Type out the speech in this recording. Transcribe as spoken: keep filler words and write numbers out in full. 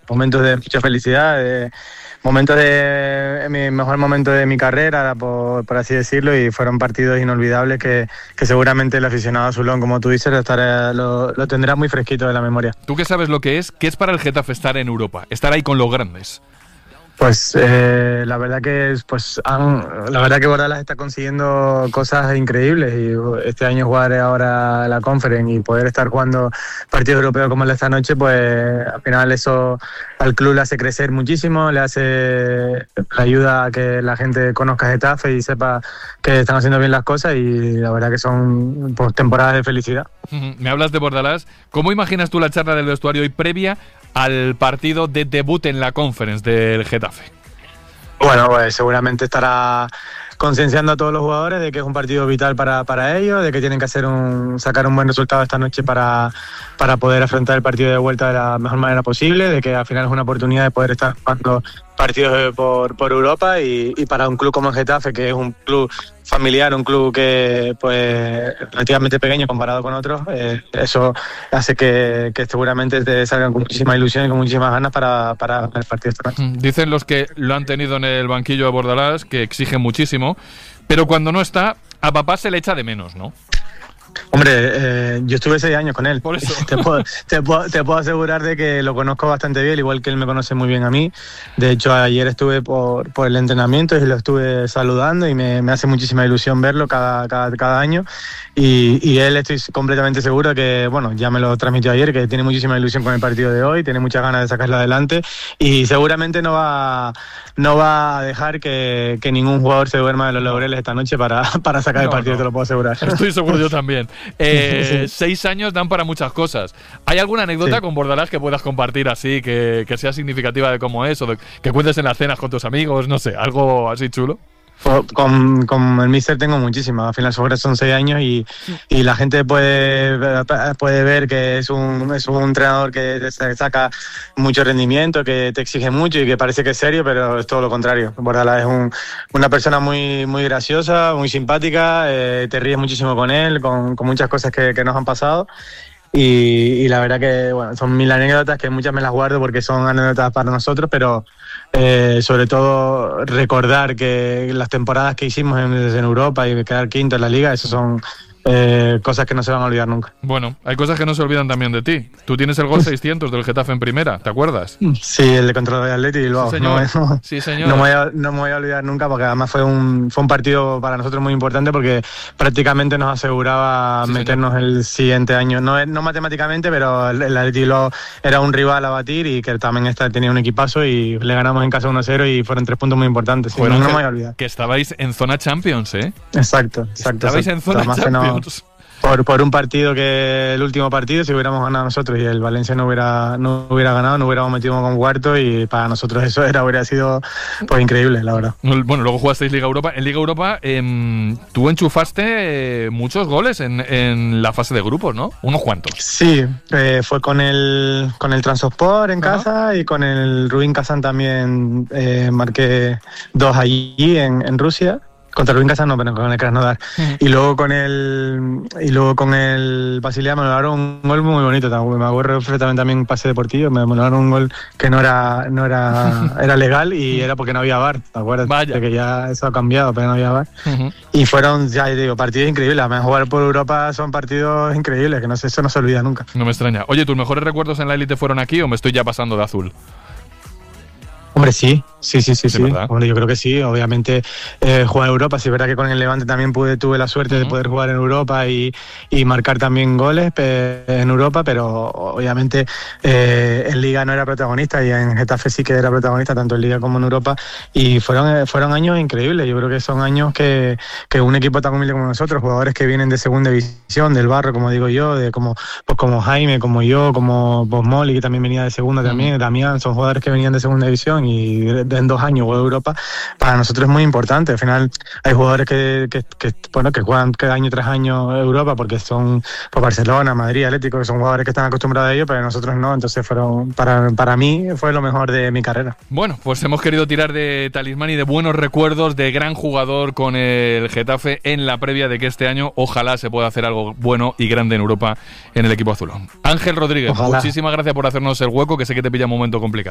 momentos de mucha felicidad, de, momentos de mi mejor momento de mi carrera, por, por así decirlo, y fueron partidos inolvidables que, que seguramente el aficionado azulón, como tú dices, lo, estará, lo, lo tendrá muy fresquito de la memoria. ¿Tú qué sabes lo que es? ¿Qué es para el Getafe estar en Europa? Estar ahí con los grandes. Pues eh, la verdad que pues han, la verdad que Bordalas está consiguiendo cosas increíbles, y este año jugar ahora la Conference y poder estar jugando partidos europeos como el de esta noche, pues al final eso al club le hace crecer muchísimo, le hace le ayuda a que la gente conozca Getafe y sepa que están haciendo bien las cosas, y la verdad que son pues, temporadas de felicidad. Uh-huh. Me hablas de Bordalas. ¿Cómo imaginas tú la charla del vestuario hoy previa al partido de debut en la Conference del Getafe? Bueno, pues seguramente estará concienciando a todos los jugadores de que es un partido vital para, para ellos, de que tienen que hacer un, sacar un buen resultado esta noche para, para poder afrontar el partido de vuelta de la mejor manera posible, de que al final es una oportunidad de poder estar jugando partidos por, por Europa, y, y para un club como el Getafe, que es un club familiar, un club que pues relativamente pequeño comparado con otros, eh, eso hace que, que seguramente te salgan con muchísima ilusión y con muchísimas ganas para, para el partido esta noche. Dicen los que lo han tenido en el banquillo de Bordalas que exige muchísimo, pero cuando no está, a papá se le echa de menos, ¿no? Hombre, eh, yo estuve seis años con él. Por eso. Te puedo, te, puedo, te puedo asegurar de que lo conozco bastante bien, igual que él me conoce muy bien a mí. De hecho, ayer estuve por, por el entrenamiento y lo estuve saludando, y me, me hace muchísima ilusión verlo cada, cada, cada año. Y, y él, estoy completamente seguro que, bueno, ya me lo transmitió ayer, que tiene muchísima ilusión con el partido de hoy, tiene muchas ganas de sacarlo adelante, y seguramente no va, no va a dejar que, que ningún jugador se duerma de los laureles esta noche para, para sacar no, el partido, no. Te lo puedo asegurar. Estoy seguro yo también. Eh, sí. Seis años dan para muchas cosas. ¿Hay alguna anécdota sí. con Bordalas que puedas compartir así, que, que sea significativa de cómo es, o de, que cuentes en las cenas con tus amigos, no sé, algo así chulo? Con, con el míster tengo muchísimas. Al final son seis años y, y la gente puede, puede ver que es un, es un entrenador que te saca mucho rendimiento, que te exige mucho y que parece que es serio, pero es todo lo contrario. Bordalas es un, una persona muy, muy graciosa, muy simpática, eh, te ríes muchísimo con él, con, con muchas cosas que, que nos han pasado. Y, y la verdad que bueno, son mil anécdotas, que muchas me las guardo porque son anécdotas para nosotros, pero eh, sobre todo recordar que las temporadas que hicimos en, en Europa y quedar quinto en la Liga, eso son eh, cosas que no se van a olvidar nunca. Bueno, hay cosas que no se olvidan también de ti. Tú tienes el gol seiscientos del Getafe en primera, ¿te acuerdas? Sí, el de contra el Atleti y luego sí, señor. No, no, sí, señor. No, me voy a, no me voy a olvidar nunca, porque además fue un, fue un partido para nosotros muy importante, porque prácticamente nos aseguraba sí, meternos señor. El siguiente año. No, no matemáticamente, pero el, el Atleti era un rival a batir, y que también esta, tenía un equipazo, y le ganamos en casa uno cero y fueron tres puntos muy importantes. Sí, bueno, no, no me voy a olvidar. Que estabais en zona Champions, ¿eh? Exacto, exacto. Estabais exacto. en zona además Champions. Por, por un partido que el último partido, si hubiéramos ganado nosotros y el Valencia no hubiera no hubiera ganado, no hubiéramos metido con cuarto, y para nosotros eso era hubiera sido pues increíble, la verdad. Bueno, luego jugasteis Liga Europa. En Liga Europa eh, tú enchufaste eh, muchos goles en, en la fase de grupos, ¿no? Unos cuantos. Sí, eh, fue con el con el Transospor en uh-huh. casa, y con el Rubin Kazán también eh, marqué dos allí en, en Rusia. Contra el Rubin Kazán no, pero con el Krasnodar. Uh-huh. Y luego con el y luego con el Basilea me lograron un gol muy bonito. Me acuerdo perfectamente también un pase deportivo. Me lograron un gol que no era no era era legal, y era porque no había V A R. ¿Te acuerdas? Vaya. De que ya eso ha cambiado, pero no había V A R. Uh-huh. Y fueron, ya digo, partidos increíbles. Además, jugar por Europa son partidos increíbles, que no sé, eso no se olvida nunca. No me extraña. Oye, ¿tus mejores recuerdos en la élite fueron aquí, o me estoy ya pasando de azul? Hombre, sí, sí, sí, sí, sí. sí. Hombre, yo creo que sí. Obviamente, eh, jugar en Europa. Sí, es verdad que con el Levante también pude, tuve la suerte uh-huh. de poder jugar en Europa y, y marcar también goles pe- en Europa, pero obviamente eh, en Liga no era protagonista, y en Getafe sí que era protagonista, tanto en Liga como en Europa. Y fueron, fueron años increíbles. Yo creo que son años que, que un equipo tan humilde como nosotros, jugadores que vienen de segunda división, del barro, como digo yo, de como, pues como Jaime, como yo, como Bosmoli, que también venía de segunda uh-huh. también, Damián, son jugadores que venían de segunda división, y en dos años juego Europa, para nosotros es muy importante. Al final hay jugadores que, que, que bueno que juegan cada año tras año Europa, porque son pues, Barcelona, Madrid, Atlético, que son jugadores que están acostumbrados a ello, pero nosotros no. Entonces fueron para, para mí fue lo mejor de mi carrera. Bueno, pues hemos querido tirar de talismán y de buenos recuerdos de gran jugador con el Getafe, en la previa de que este año ojalá se pueda hacer algo bueno y grande en Europa en el equipo azulón. Ángel Rodríguez, ojalá. Muchísimas gracias por hacernos el hueco, que sé que te pilla un momento complicado.